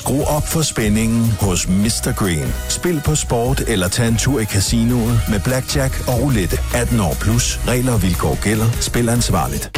Skru op for spændingen hos Mr. Green. Spil på sport eller tag en tur i casinoet med blackjack og roulette. 18 år plus. Regler og vilkår gælder. Spil ansvarligt.